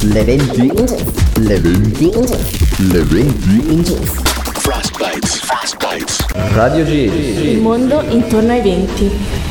L'eventi in GIF. Fast Bites. Radio G. Il mondo intorno ai venti.